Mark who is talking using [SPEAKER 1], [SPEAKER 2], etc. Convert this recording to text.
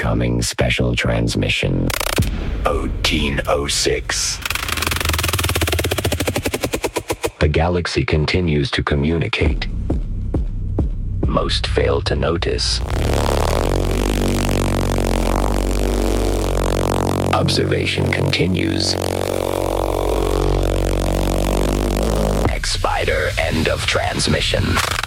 [SPEAKER 1] Incoming special transmission. 1806. The galaxy continues to communicate. Most fail to notice. Observation continues. X-Spider, end of transmission.